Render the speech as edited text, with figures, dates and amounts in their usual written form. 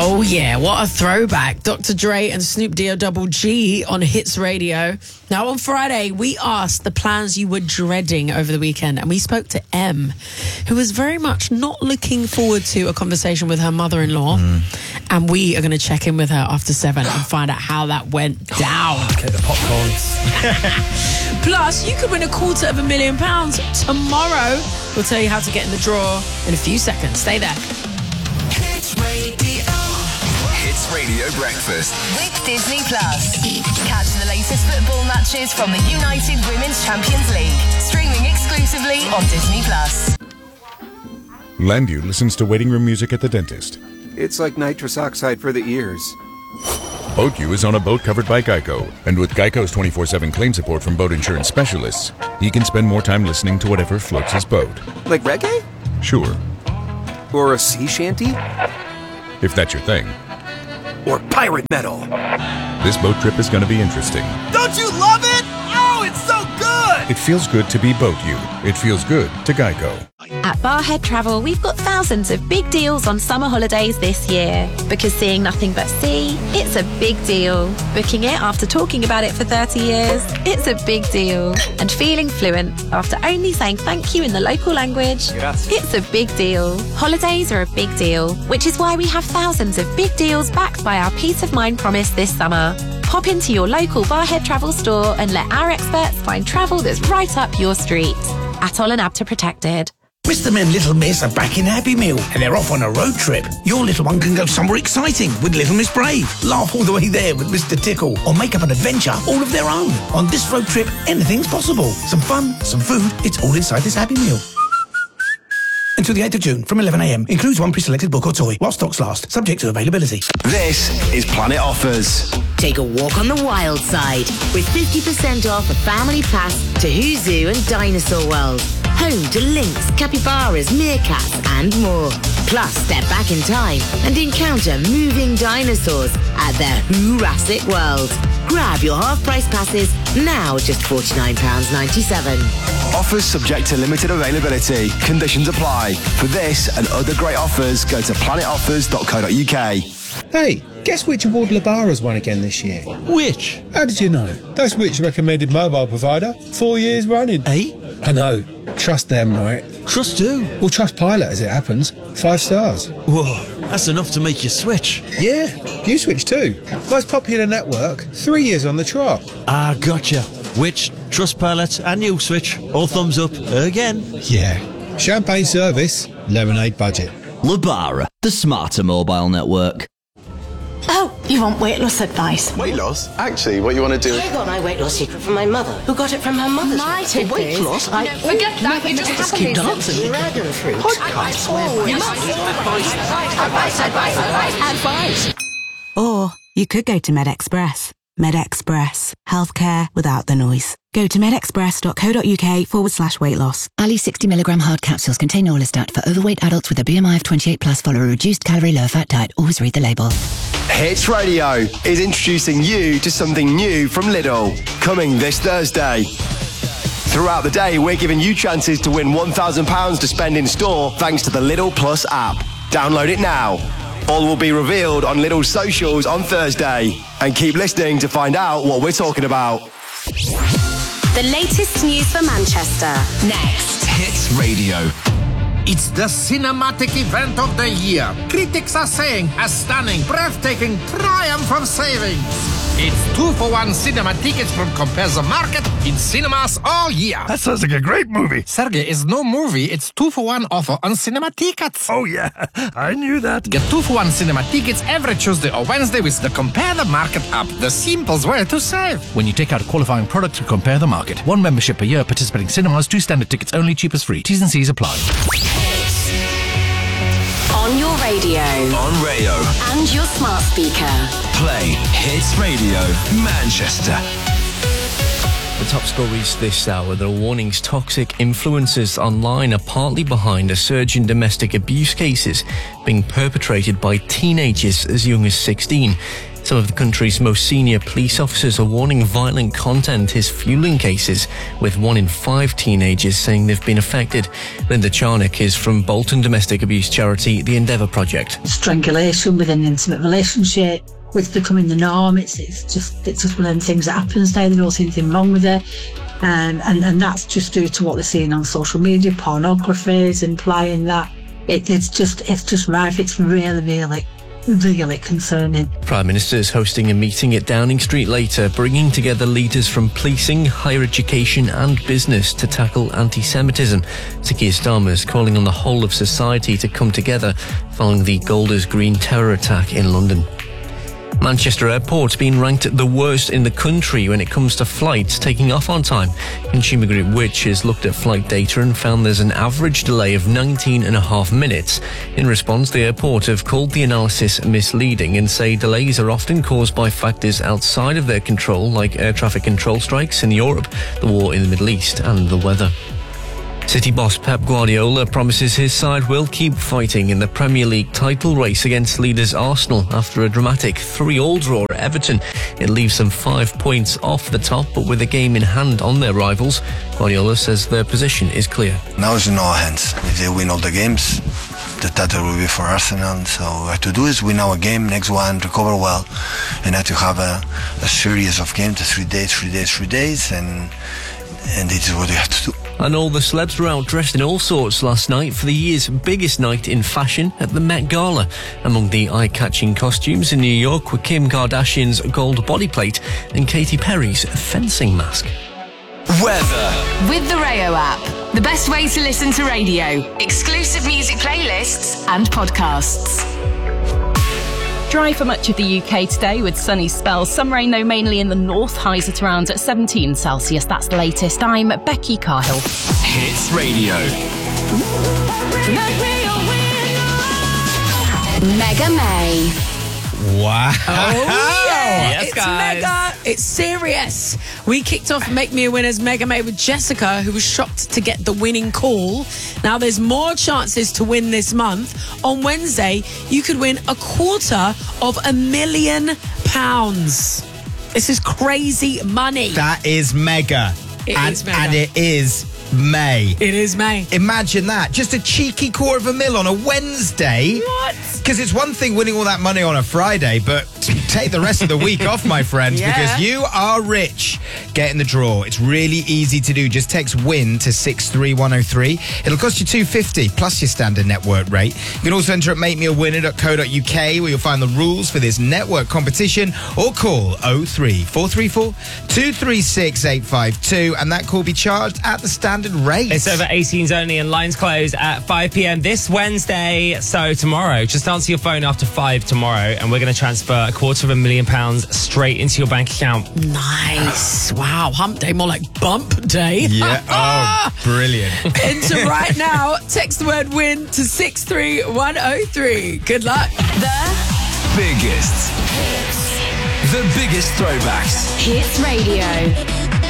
Oh, yeah, what a throwback. Dr. Dre and Snoop D-O-double-G on Hits Radio. Now, on Friday, we asked the plans you were dreading over the weekend, and we spoke to Em, who was very much not looking forward to a conversation with her mother-in-law. And we are going to check in with her after 7 and find out how that went down. Get the popcorns. Plus, you could win £250,000 tomorrow. We'll tell you how to get in the draw in a few seconds. Stay there. Hits Radio Breakfast with Disney Plus. Catch the latest football matches from the United Women's Champions League, streaming exclusively on Disney Plus. Landu listens to waiting room music at the dentist. It's like nitrous oxide for the ears. BoatU is on a boat covered by Geico, and with Geico's 24/7 claim support from boat insurance specialists, he can spend more time listening to whatever floats his boat. Like reggae? Sure. Or a sea shanty? If that's your thing. Or pirate metal? This boat trip is going to be interesting. Don't you love it? Oh, it's so good! It feels good to be BoatU. It feels good to Geico. At Barhead Travel, we've got thousands of big deals on summer holidays this year. Because seeing nothing but sea, it's a big deal. Booking it after talking about it for 30 years, it's a big deal. And feeling fluent after only saying thank you in the local language, it's a big deal. Holidays are a big deal, which is why we have thousands of big deals backed by our Peace of Mind promise this summer. Pop into your local Barhead Travel store and let our experts find travel that's right up your street. Atoll and ABTA protected. Mr. and Little Miss are back in Happy Meal and they're off on a road trip. Your little one can go somewhere exciting with Little Miss Brave, laugh all the way there with Mr. Tickle, or make up an adventure all of their own. On this road trip, anything's possible. Some fun, some food, it's all inside this Happy Meal. Until the 8th of June from 11 a.m. Includes one pre-selected book or toy while stocks last, subject to availability. This is Planet Offers. Take a walk on the wild side with 50% off a family pass to Who Zoo and Dinosaur World. Home to lynx, capybaras, meerkats and more. Plus, step back in time and encounter moving dinosaurs at their Jurassic World. Grab your half-price passes now, just £49.97. Offers subject to limited availability. Conditions apply. For this and other great offers, go to planetoffers.co.uk. Hey, guess which award Labara's won again this year? Which? How did you know? That's Which recommended mobile provider 4 years running. 8? I know. Trust them, right? Trust who? Well, trust Pilot as it happens. 5 stars. Whoa, that's enough to make you switch. Yeah, you switch too. Most popular network, 3 years on the trot. Ah, gotcha. Which, Trustpilot and you switch, all thumbs up again. Yeah. Champagne service, lemonade budget. Labara, the smarter mobile network. Oh, you want weight loss advice? Weight loss? Actually, what you want to do... I got my weight loss secret from my mother, who got it from her mother's weight loss. Forget that, you just Just keep dancing. Dragon fruit. Podcast. Advice. Or you could go to MedExpress. MedExpress. Healthcare without the noise. Go to medexpress.co.uk/weight loss. Ali 60mg hard capsules contain Orlistat for overweight adults with a BMI of 28+. Follow a reduced calorie, low fat diet. Always read the label. Hits Radio is introducing you to something new from Lidl, coming this Thursday. Throughout the day, we're giving you chances to win £1,000 to spend in store thanks to the Lidl Plus app. Download it now. All will be revealed on Lidl's socials on Thursday. And keep listening to find out what we're talking about. The latest news for Manchester. Next. Hits Radio. It's the cinematic event of the year. Critics are saying a stunning, breathtaking triumph of savings. It's 2-for-1 cinema tickets from Compare the Market in cinemas all year. That sounds like a great movie. Sergey, is no movie. It's 2-for-1 offer on cinema tickets. Oh, yeah. I knew that. Get 2-for-1 cinema tickets every Tuesday or Wednesday with the Compare the Market app. The simplest way to save. When you take out a qualifying product to Compare the Market. 1 membership per year, participating cinemas, 2 standard tickets only, cheapest free. T's and C's apply. On your radio. On Rayo. And your smart speaker. Play Hits Radio Manchester. The top stories this hour. There are warnings toxic influencers online are partly behind a surge in domestic abuse cases being perpetrated by teenagers as young as 16. Some of the country's most senior police officers are warning violent content is fueling cases, with 1 in 5 teenagers saying they've been affected. Linda Charnock is from Bolton domestic abuse charity The Endeavour Project. Strangulation within an intimate relationship, it's becoming the norm. It's just one of the things that happens now. They don't see anything wrong with it. And that's just due to what they're seeing on social media, pornography is implying that. It's just rife. It's really concerning. Prime Minister is hosting a meeting at Downing Street later, bringing together leaders from policing, higher education and business to tackle anti-Semitism. Sir Keir Starmer is calling on the whole of society to come together following the Golders Green terror attack in London. Manchester Airport's been ranked the worst in the country when it comes to flights taking off on time. Consumer group Which has looked at flight data and found there's an average delay of 19.5 minutes. In response, the airport have called the analysis misleading and say delays are often caused by factors outside of their control, like air traffic control strikes in Europe, the war in the Middle East and the weather. City boss Pep Guardiola promises his side will keep fighting in the Premier League title race against leaders Arsenal after a dramatic 3-3 draw at Everton. It leaves them 5 points off the top, but with a game in hand on their rivals. Guardiola says their position is clear. Now it's in our hands. If they win all the games, the title will be for Arsenal. So what we have to do is win our game, next one, recover well, and have to have a series of games, 3 days, and this is what we have to do. And all the celebs were out dressed in all sorts last night for the year's biggest night in fashion at the Met Gala. Among the eye-catching costumes in New York were Kim Kardashian's gold body plate and Katy Perry's fencing mask. Weather. With the Rayo app, the best way to listen to radio, exclusive music playlists and podcasts. Dry for much of the UK today with sunny spells. Some rain though, mainly in the north. Highs at around 17 Celsius. That's the latest. I'm Becky Carhill. Hits Radio. Mega May. Wow. Oh, yeah. Yes, It's guys. mega. It's serious. We kicked off Make Me a Winner's Mega May with Jessica, who was shocked to get the winning call. Now there's more chances to win this month. On Wednesday, you could win £250,000. This is crazy money. That is mega. It is mega. And it is May. It is May. Imagine that. Just a cheeky £250,000 on a Wednesday. What? Because it's one thing winning all that money on a Friday, but take the rest of the week off, my friends, Yeah. because you are rich. Get in the draw. It's really easy to do. Just text WIN to 63103. It'll cost you $250 plus your standard network rate. You can also enter at makemeawinner.co.uk where you'll find the rules for this network competition, or call 03434 236 852 and that call will be charged at the standard rate. It's over 18s only and lines close at 5 p.m. this Wednesday. So tomorrow, just answer your phone after 5 tomorrow and we're going to transfer £250,000 straight into your bank account. Nice. Wow. Hump day, more like bump day. Yeah. Oh, brilliant. Enter right now. Text the word WIN to 63103. Good luck. The biggest throwbacks. Hits Radio.